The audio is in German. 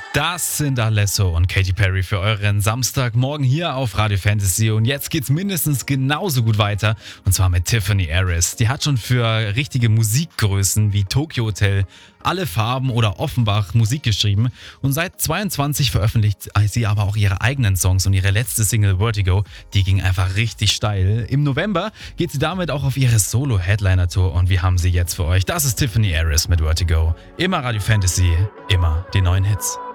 Das sind Alesso und Katy Perry für euren Samstagmorgen hier auf Radio Fantasy. Und jetzt geht's mindestens genauso gut weiter. Und zwar mit Tiffany Aris. Die hat schon für richtige Musikgrößen wie Tokyo Hotel, Alle Farben oder Offenbach Musik geschrieben. Und seit 22 veröffentlicht sie aber auch ihre eigenen Songs. Und ihre letzte Single Vertigo, die ging einfach richtig steil. Im November geht sie damit auch auf ihre Solo-Headliner-Tour. Und wir haben sie jetzt für euch. Das ist Tiffany Aris mit Vertigo. Immer Radio Fantasy, immer die neuen Hits.